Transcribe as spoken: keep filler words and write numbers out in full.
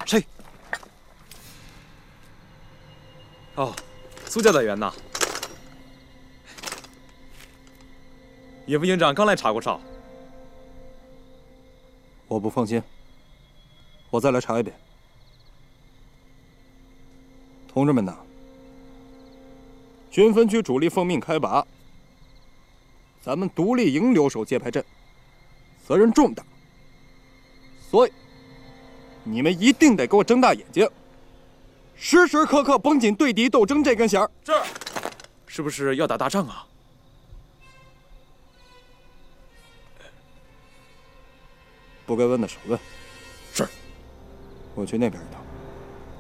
谁？哦，苏家的员呐。野副营长刚来查过哨。 我不放心，我再来查一遍。同志们呐，军分区主力奉命开拔，咱们独立营留守接派阵，责任重大，所以你们一定得给我睁大眼睛，时时刻刻绷紧对敌斗争这根弦儿。 是，是不是要打大仗啊？ 不该问的少问。 是， 我去那边一趟。